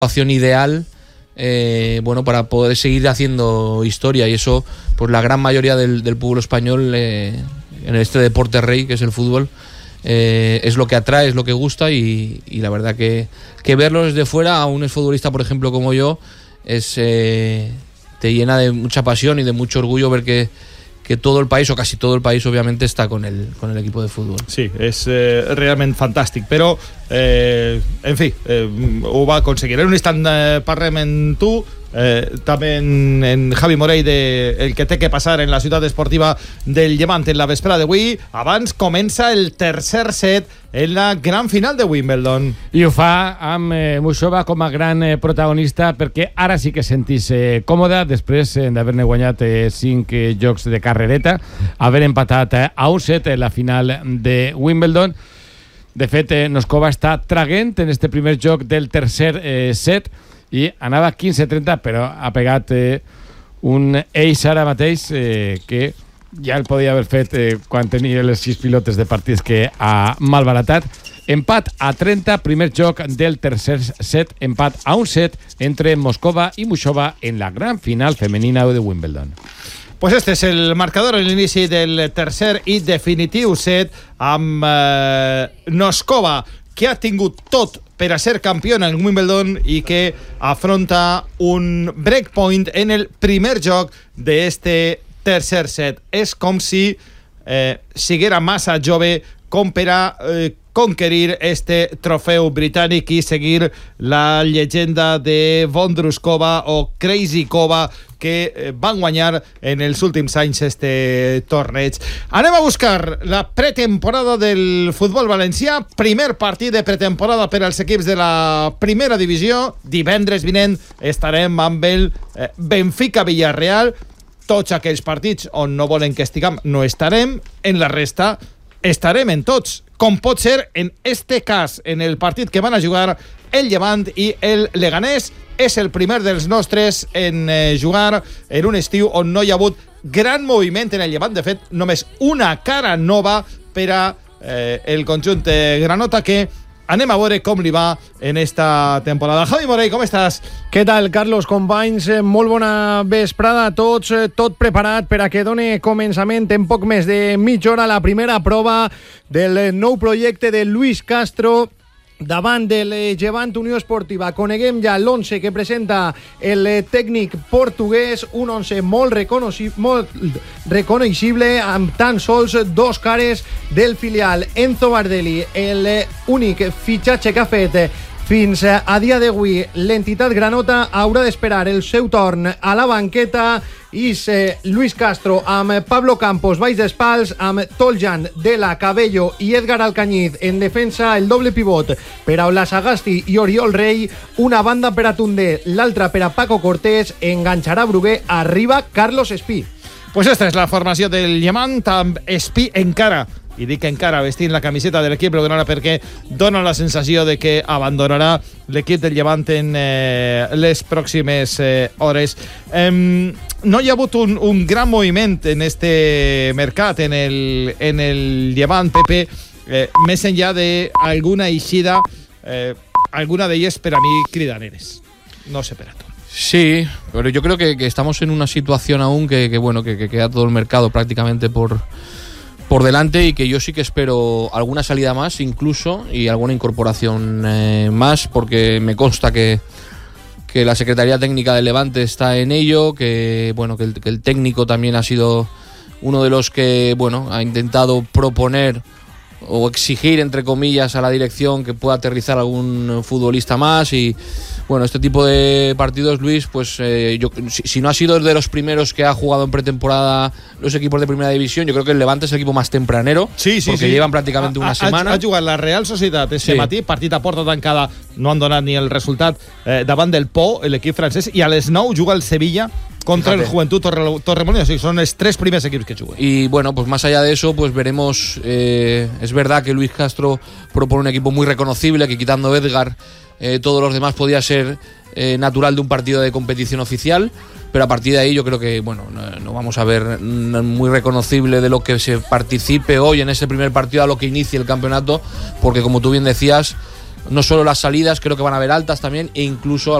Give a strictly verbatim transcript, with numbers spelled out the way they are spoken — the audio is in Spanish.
situación ideal eh, bueno, para poder seguir haciendo historia, y eso pues la gran mayoría del, del pueblo español eh, en este deporte rey que es el fútbol eh, es lo que atrae, es lo que gusta, y, y la verdad que, que verlo desde fuera a un exfutbolista por ejemplo como yo es eh, te llena de mucha pasión y de mucho orgullo ver que que todo el país, o casi todo el país, obviamente, está con el, con el equipo de fútbol. Sí, és eh, realment fantàstic, però, eh, en fi, eh, ho va aconseguir. En un instant eh, parlem en tu, eh, també en, en Javi Morell, de, el que té que passar en la ciutat esportiva del Llevant en la vesprada d'avui. Abans comença el tercer set en la gran final de Wimbledon. I ho fa amb eh, Muchova com a gran eh, protagonista, perquè ara sí que sentís eh, còmoda després eh, d'haver-ne guanyat eh, cinc eh, jocs de carrereta, haver empatat eh, a un set en la final de Wimbledon. De fet, eh, Noskova està traguent en este primer joc del tercer eh, set i anava quinze trenta, però ha pegat eh, un ace ara mateix eh, que ja el podia haver fet eh, quan tenia les sis pilotes de partits que ha malbaratat. Empat a trenta, primer joc del tercer set, empat a un set entre Moskova i Muchova en la gran final femenina de Wimbledon. Pues este és el marcador a l'inici del tercer i definitiu set amb eh, Noskova, que ha tingut tot per a ser campiona en Wimbledon i que afronta un breakpoint en el primer joc d'este tercer set. És com si eh, siguera massa jove com per a eh, conquerir este trofeu britànic i seguir la llegenda de Vondroušová o Krejcikova que eh, van guanyar en els últims anys este torneig. Anem a buscar la pretemporada del futbol valencià. Primer partit de pretemporada per als equips de la primera divisió. Divendres vinent estarem amb el eh, Benfica-Villarreal. Tots aquells partits on no volen que estiguem no estarem. En la resta estarem en tots, com pot ser en este cas, en el partit que van a jugar el Llevant i el Leganés. És el primer dels nostres en eh, jugar en un estiu on no hi ha hagut gran moviment en el Llevant. De fet, només una cara nova per a eh, el conjunt eh, granota, que anem a veure com li va en esta temporada. Javi Morell, com estàs? Què tal, Carlos, companys? Molt bona vesprada a tots. Tot preparat per a que doni començament en poc més de mitja hora la primera prova del nou projecte de Luis Castro davant del Llevant Unió Esportiva. Coneguem ja l'once que presenta el tècnic portuguès, un once molt, molt reconeixible, amb tan sols dos cares del filial. Enzo Bardelli, el únic fitxatge que ha fet fins a dia d'avui l'entitat granota, haurà d'esperar el seu torn a la banqueta. I Luis Castro amb Pablo Campos baix d'espals, amb Toljan, Dela, Cabello i Edgar Alcañiz en defensa, el doble pivot per a Ola Sagasti i Oriol Rey, una banda per a Tundé, l'altra per a Paco Cortés, enganxarà Bruguer, arriba Carlos Espí. Pues esta és la formació del Llevant, amb Espí encara, i dic encara vestint la camiseta de l'equip blaugrana perquè dona la sensació de que abandonarà l'equip del Llevant en eh, les pròximes eh, hores. Eh, no hi ha hagut un, un gran moviment en este mercat en el, en el Llevant, Pepe, eh, més enllà d'alguna eixida, eh, alguna d'elles per a mi cridaneres. No sé per a tu. Sí, pero yo creo que, que estamos en una situación aún que, que bueno, que, que queda todo el mercado prácticamente por por delante, y que yo sí que espero alguna salida más incluso y alguna incorporación eh, más, porque me consta que, que la Secretaría Técnica del Levante está en ello, que bueno, que el, que el técnico también ha sido uno de los que bueno, ha intentado proponer o exigir, entre comillas, a la dirección que pueda aterrizar algún futbolista más. Y bueno, este tipo de partidos, Luis, pues eh, yo, si, si no ha sido de los primeros que ha jugado en pretemporada los equipos de primera división, yo creo que el Levante es el equipo más tempranero, sí, sí, porque sí. llevan prácticamente una ha, setmana. Ha, ha jugat la Real Societat este sí. matí, partit a porta tancada, no han donat ni el resultat eh, davant del Po, l'equip francès, i a les nou juga el Sevilla contra Fíjate. el Juventud Torre, Torremolinos. Sí, son los tres primeros equipos que juegan. Y bueno, pues más allá de eso, pues veremos. Eh, es verdad que Luis Castro propone un equipo muy reconocible, que quitando Edgar, eh, todos los demás podía ser eh, natural de un partido de competición oficial. Pero a partir de ahí yo creo que bueno, no, no vamos a ver muy reconocible de lo que se participe hoy en ese primer partido a lo que inicie el campeonato, porque como tú bien decías, no solo las salidas, creo que van a haber altas también, e incluso